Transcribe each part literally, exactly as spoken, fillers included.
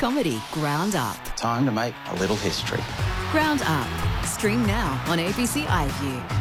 Comedy Ground Up. Time to make a little history. Ground Up. Stream now on A B C iView.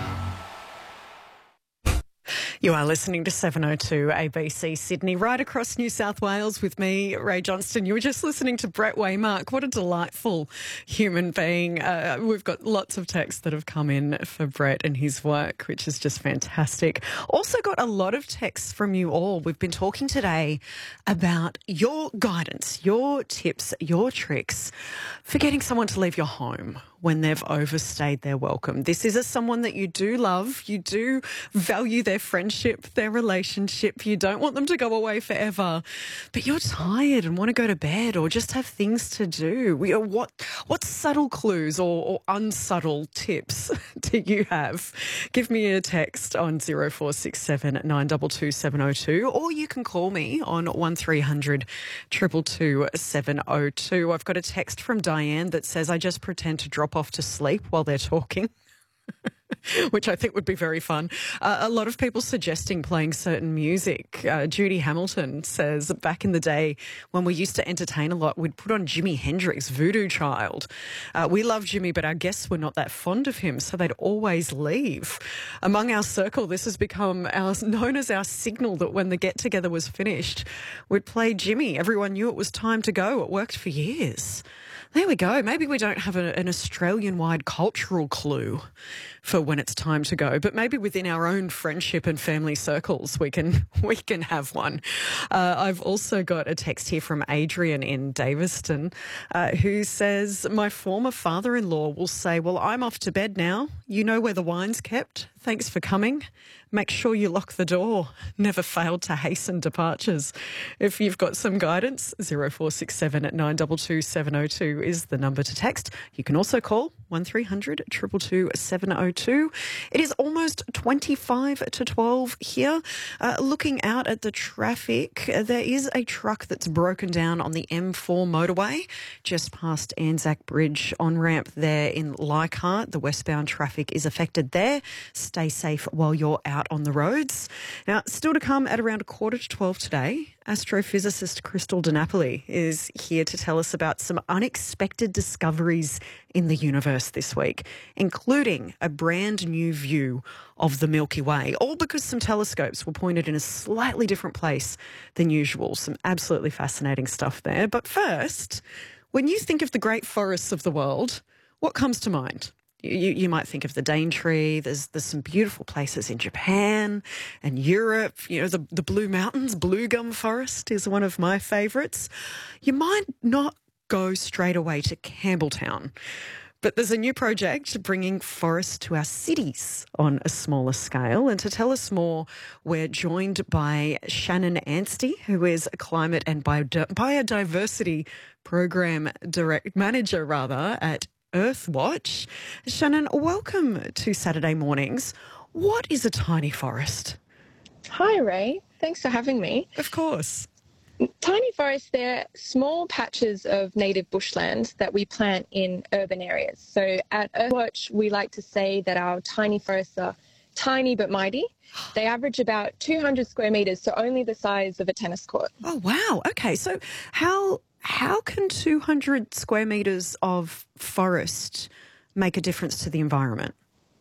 You are listening to seven oh two A B C Sydney, right across New South Wales with me, Ray Johnston. You were just listening to Brett Waymark. What a delightful human being. Uh, we've got lots of texts that have come in for Brett and his work, which is just fantastic. Also got a lot of texts from you all. We've been talking today about your guidance, your tips, your tricks for getting someone to leave your home when they've overstayed their welcome. This is a someone that you do love, you do value their friendship, their relationship, you don't want them to go away forever, but you're tired and want to go to bed or just have things to do. We, what what subtle clues or, or unsubtle tips do you have? Give me a text on zero four six seven nine two two seven oh two, or you can call me on one three hundred two two two seven oh two. I've got a text from Diane that says, I just pretend to drop off to sleep while they're talking. Which I think would be very fun. Uh, a lot of people suggesting playing certain music. Uh, Judy Hamilton says back in the day when we used to entertain a lot, we'd put on Jimi Hendrix, Voodoo Child. Uh, we love Jimmy, but our guests were not that fond of him, so they'd always leave. Among our circle, this has become our, known as our signal that when the get-together was finished, we'd play Jimmy. Everyone knew it was time to go. It worked for years. There we go. Maybe we don't have a, an Australian-wide cultural clue for when it's time to go, but maybe within our own friendship and family circles we can we can have one. Uh, I've also got a text here from Adrian in Daveston uh, who says, my former father-in-law will say, well, I'm off to bed now. You know where the wine's kept. Thanks for coming. Make sure you lock the door. Never failed to hasten departures. If you've got some guidance, zero four six seven nine two two seven oh two is the number to text. You can also call one three hundred two two two seven oh two. It is almost twenty-five to twelve here. Uh, looking out at the traffic, uh, there is a truck that's broken down on the M four motorway just past Anzac Bridge on-ramp there in Leichhardt. The westbound traffic is affected there. Stay safe while you're out on the roads. Now, still to come at around a quarter to twelve today, astrophysicist Crystal DiNapoli is here to tell us about some unexpected discoveries in the universe this week, including a brand new view of the Milky Way, all because some telescopes were pointed in a slightly different place than usual. Some absolutely fascinating stuff there. But first, when you think of the great forests of the world, what comes to mind? You, you might think of the Daintree. There's there's some beautiful places in Japan and Europe. You know, the, the Blue Mountains, Blue Gum Forest is one of my favourites. You might not go straight away to Campbelltown, but there's a new project bringing forests to our cities on a smaller scale. And to tell us more, we're joined by Shannon Anstey, who is a climate and bio- biodiversity program direct manager, rather, at Earthwatch. Shannon, welcome to Saturday Mornings. What is a tiny forest? Hi, Ray. Thanks for having me. Of course. Tiny forests, they're small patches of native bushland that we plant in urban areas. So at Earthwatch, we like to say that our tiny forests are tiny but mighty. They average about two hundred square metres, so only the size of a tennis court. Oh, wow. Okay, so how... How can two hundred square metres of forest make a difference to the environment?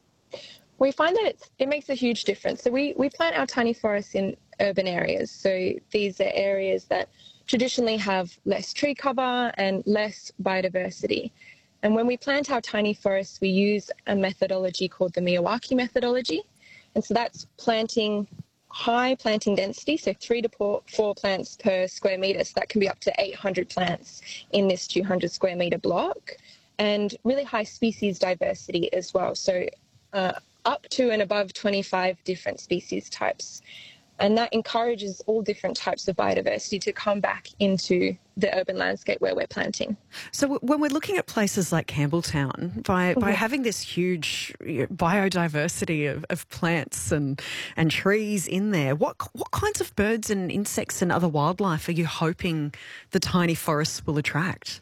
We find that it's, it makes a huge difference. So we, we plant our tiny forests in urban areas. So these are areas that traditionally have less tree cover and less biodiversity. And when we plant our tiny forests, we use a methodology called the Miyawaki methodology. And so that's planting high planting density, so three to four, four plants per square metre, so that can be up to eight hundred plants in this two hundred square metre block, and really high species diversity as well, so uh, up to and above twenty-five different species types. And that encourages all different types of biodiversity to come back into the urban landscape where we're planting. So when we're looking at places like Campbelltown, by, by having this huge biodiversity of, of plants and, and trees in there, what, what kinds of birds and insects and other wildlife are you hoping the tiny forests will attract?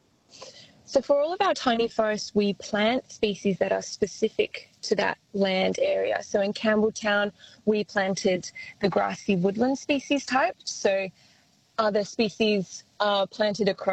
So for all of our tiny forests, we plant species that are specific to that land area. So in Campbelltown, we planted the grassy woodland species type. So other species are planted across